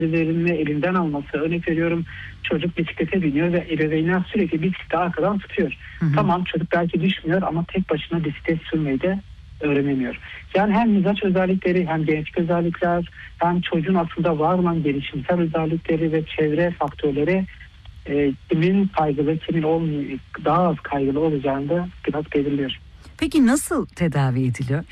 verilme, elinden alması. Örnek veriyorum, çocuk bisiklete biniyor ve ebeveynler sürekli bisikleti arkadan tutuyor. Tamam, çocuk belki düşmüyor ama tek başına bisiklet sürmeyi de öğrenemiyor. Yani hem mizaç özellikleri, hem genetik özellikler, hem çocuğun aslında var olan gelişimsel özellikleri ve çevre faktörleri kimin kaygılı, kimin daha az kaygılı olacağını da biraz belirliyor. Peki nasıl tedavi ediliyor?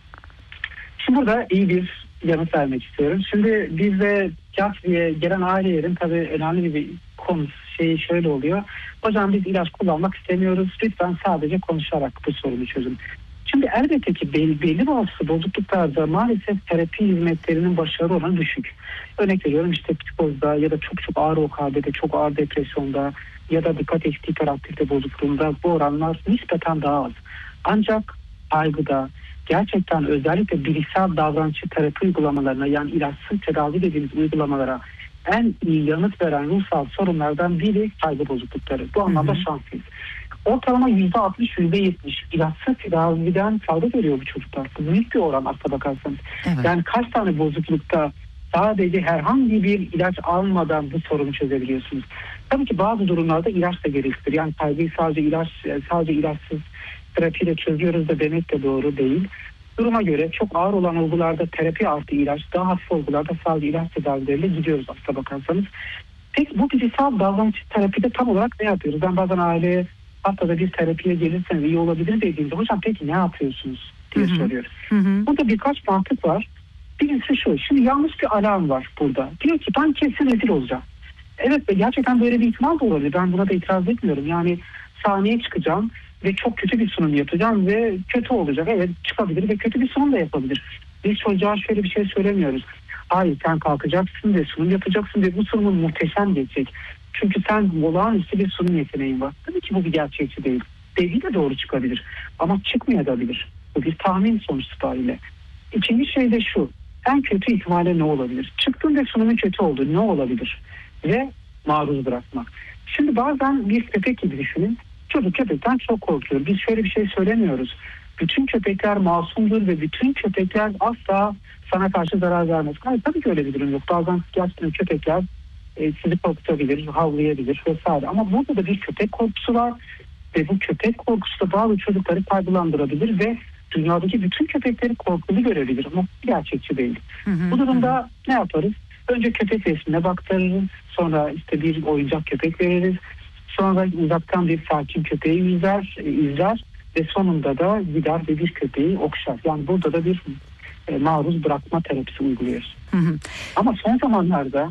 Şimdi burada iyi bir yanıt vermek istiyorum. Şimdi bizde psikiyatriye gelen ailelerin tabii önemli bir konu şöyle oluyor. Hocam biz ilaç kullanmak istemiyoruz. Lütfen sadece konuşarak bu sorunu çözün. Şimdi elbette ki belli başlı bozukluklarda maalesef terapi hizmetlerinin başarı oranı düşük. Örnek veriyorum, işte psikozda ya da çok ağır OKB'de, çok ağır depresyonda ya da dikkat eksikliği hiperaktivite bozukluğunda bu oranlar nispeten daha az. Ancak kaygıda gerçekten özellikle bilişsel davranışçı terapi uygulamalarına, yani ilaçsız tedavi dediğimiz uygulamalara en iyi yanıt veren ruhsal sorunlardan biri kaygı bozuklukları. Bu anlamda şanslıyız. Ortalama %60, %70 ilaçsız tedaviden fayda görüyor bu çocuklar. Bu büyük bir oran aslına bakarsanız. Evet. Yani kaç tane bozuklukta sadece herhangi bir ilaç almadan bu sorunu çözebiliyorsunuz. Tabii ki bazı durumlarda ilaç da gerektir. Yani kaygıyı sadece ilaçsız terapiyle çözüyoruz da demek de doğru değil. Duruma göre çok ağır olan olgularda terapi artı ilaç, daha hafif olgularda sadece ilaç tedavileriyle gidiyoruz aslına bakarsanız. Peki bu bilişsel davranış terapide tam olarak ne yapıyoruz? Ben bazen aileye haftada bir terapiye gelirseniz iyi olabilir dediğimde hocam peki ne yapıyorsunuz diye soruyoruz. Burada birkaç mantık var. Birincisi şu, şimdi yanlış bir alarm var burada. Diyor ki ben kesin rezil olacağım. Evet, gerçekten böyle bir ihtimal da olabilir. Ben buna da itiraz etmiyorum. Yani sahneye çıkacağım ve çok kötü bir sunum yapacağım ve kötü olacak. Evet, çıkabilir ve kötü bir sunum da yapabilir. Biz çocuğa şöyle bir şey söylemiyoruz. Hayır, sen kalkacaksın ve sunum yapacaksın ve bu sunumun muhteşem geçecek. Çünkü sen olağanüstü bir sunum yeteneğin var. Tabii ki bu bir gerçekçi değil. Dediği de doğru çıkabilir. Ama çıkmayabilir. Bu bir tahmin sonuç itibariyle. İkinci şey de şu. En kötü ihtimalle ne olabilir? Çıktın ve sunumun kötü oldu. Ne olabilir? Ve maruz bırakmak. Şimdi bazen bir köpek gibi düşünün. Çocuk köpekten çok korkuyor. Biz şöyle bir şey söylemiyoruz. Bütün köpekler masumdur ve bütün köpekler asla sana karşı zarar vermez. Hayır, tabii ki öyle bir durum yok. Bazen gerçekten köpekler sizi korkutabilir, havlayabilir vesaire. Ama burada da bir köpek korkusu var ve bu köpek korkusu da bazı çocukları kaygılandırabilir ve dünyadaki bütün köpekleri korkulu görebilir ama gerçekçi değil. Bu durumda ne yaparız? Önce köpek resmine baktırırız, sonra işte bir oyuncak köpek veririz, sonra uzaktan bir sakin köpeği izler ve sonunda da gider ve bir köpeği okşar. Yani burada da bir maruz bırakma terapisi uyguluyoruz. Ama son zamanlarda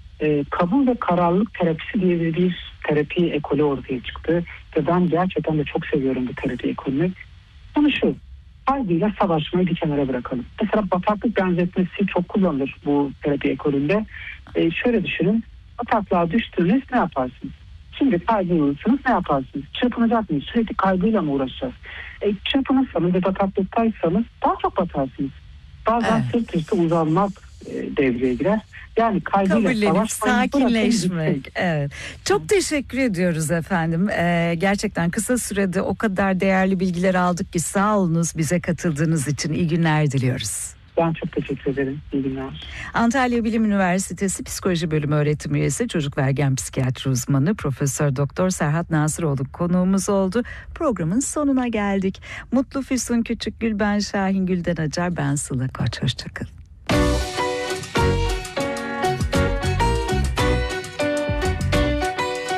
kabul ve kararlılık terapisi diye bir terapi ekolü ortaya çıktı ve ben gerçekten de çok seviyorum bu terapi ekolünü. Konu şu, kaygıyla savaşmayı bir kenara bırakalım. Mesela bataklık benzetmesi çok kullanılır bu terapi ekolünde. Şöyle düşünün, bataklığa düştünüz, ne yaparsınız? Şimdi kaygılısınız, ne yaparsınız? Çırpınacak mıyız? Sürekli kaygıyla mı uğraşacağız? Çırpınırsanız ve bataklıktaysanız daha çok batarsınız. Bazen sırt üstü uzanmak devreye girer. Yani kaygıyla sakinleşmek. Evet. Çok teşekkür ediyoruz efendim. Gerçekten kısa sürede o kadar değerli bilgiler aldık ki sağ olunuz bize katıldığınız için. İyi günler diliyoruz. Ben çok teşekkür ederim. İyi günler. Antalya Bilim Üniversitesi Psikoloji Bölümü öğretim üyesi, çocuk ve ergen psikiyatri uzmanı Profesör Doktor Serhat Nasıroğlu konuğumuz oldu. Programın sonuna geldik. Mutlu Füsun Küçükgül, ben Şahin Gülden Acar, ben Sıla Koç. Hoşçakalın.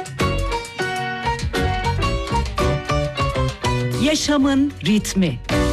Yaşamın ritmi.